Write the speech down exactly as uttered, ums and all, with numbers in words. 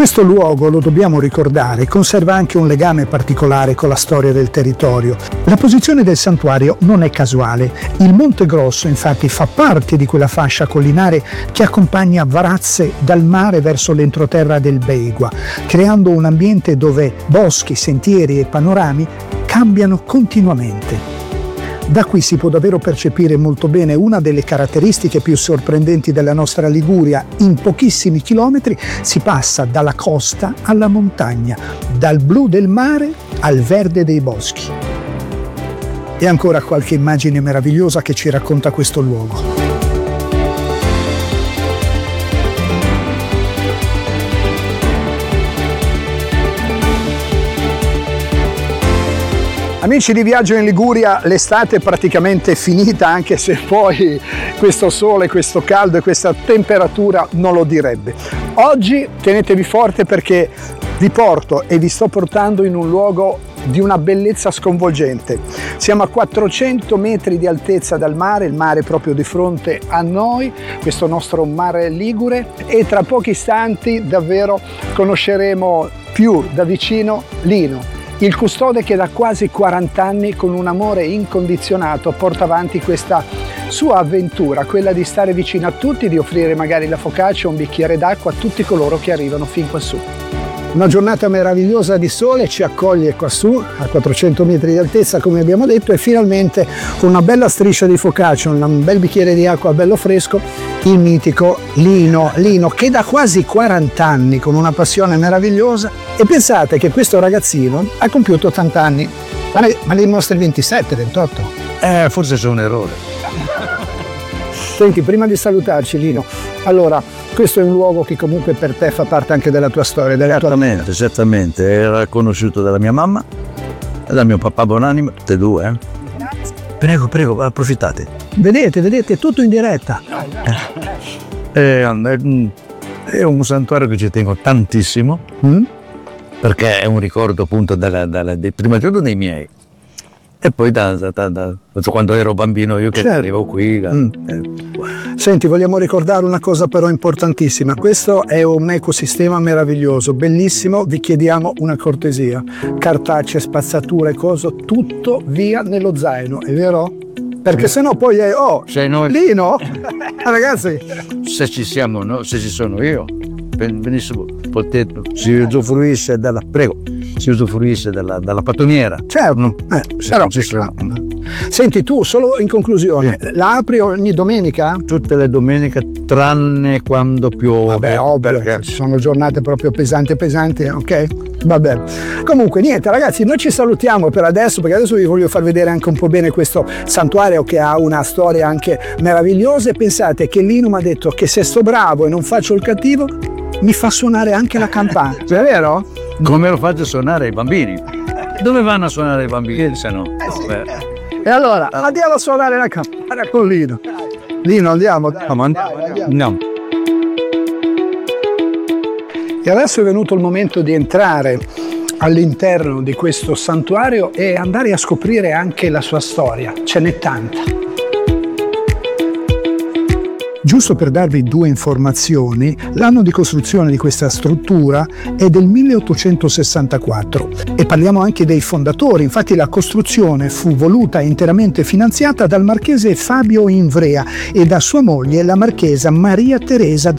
Questo luogo, lo dobbiamo ricordare, conserva anche un legame particolare con la storia del territorio. La posizione del santuario non è casuale. Il Monte Grosso, infatti, fa parte di quella fascia collinare che accompagna Varazze dal mare verso l'entroterra del Beigua, creando un ambiente dove boschi, sentieri e panorami cambiano continuamente. Da qui si può davvero percepire molto bene una delle caratteristiche più sorprendenti della nostra Liguria. In pochissimi chilometri si passa dalla costa alla montagna, dal blu del mare al verde dei boschi. E ancora qualche immagine meravigliosa che ci racconta questo luogo. Amici di Viaggio in Liguria, l'estate è praticamente finita, anche se poi questo sole, questo caldo e questa temperatura non lo direbbe. Oggi tenetevi forte perché vi porto e vi sto portando in un luogo di una bellezza sconvolgente. Siamo a quattrocento metri di altezza dal mare, il mare proprio di fronte a noi, questo nostro mare ligure, e tra pochi istanti davvero conosceremo più da vicino Lino, il custode che da quasi quaranta anni con un amore incondizionato porta avanti questa sua avventura, quella di stare vicino a tutti, di offrire magari la focaccia o un bicchiere d'acqua a tutti coloro che arrivano fin quassù. Una giornata meravigliosa di sole ci accoglie quassù a quattrocento metri di altezza, come abbiamo detto, e finalmente con una bella striscia di focaccia, un bel bicchiere di acqua bello fresco, il mitico Lino, Lino che da quasi quaranta anni con una passione meravigliosa. E pensate che questo ragazzino ha compiuto ottanta anni, ma ne, ma ne dimostri ventisette, ventotto? Eh, forse c'è un errore. Senti, prima di salutarci Lino, allora, questo è un luogo che comunque per te fa parte anche della tua storia, della Certamente, tua... certamente. Era conosciuto dalla mia mamma e dal mio papà Bonanima, tutte e due. Eh? Prego, prego, approfittate. Vedete, vedete, tutto in diretta. Eh, è un santuario che ci tengo tantissimo, mm? perché è un ricordo appunto della, della, del prima giorno dei miei. E poi da, da, da, da quando ero bambino io che certo. arrivo qui. Da, mm. eh. Senti, vogliamo ricordare una cosa però importantissima. Questo è un ecosistema meraviglioso, bellissimo. Vi chiediamo una cortesia. Cartacee, spazzature, cose, tutto via nello zaino, è vero? Perché sennò poi è, oh, se noi... Lino, ragazzi. Se ci siamo, no? Se ci sono io, benissimo, potete, si usufruisce della, prego, si usufruisce della, della pattumiera. Certo, eh, però, ci sarà. Senti, tu, solo in conclusione, sì. la apri ogni domenica? Tutte le domeniche, tranne quando piove. Vabbè, ovvio, perché ci sono giornate proprio pesanti pesanti, ok? Va bene. Comunque, niente, ragazzi, noi ci salutiamo per adesso, perché adesso vi voglio far vedere anche un po' bene questo santuario che ha una storia anche meravigliosa. E pensate che Lino mi ha detto che se sto bravo e non faccio il cattivo, mi fa suonare anche la campana. È vero? Come lo faccio suonare i bambini? Dove vanno a suonare i bambini se no? Eh. E allora andiamo a suonare la campana con Lino. Lino, andiamo. Andiamo, andiamo. andiamo. E adesso è venuto il momento di entrare all'interno di questo santuario e andare a scoprire anche la sua storia. Ce n'è tanta. Giusto per darvi due informazioni, l'anno di costruzione di questa struttura è del milleottocentosessantaquattro e parliamo anche dei fondatori. Infatti la costruzione fu voluta e interamente finanziata dal marchese Fabio Invrea e da sua moglie, la marchesa Maria Teresa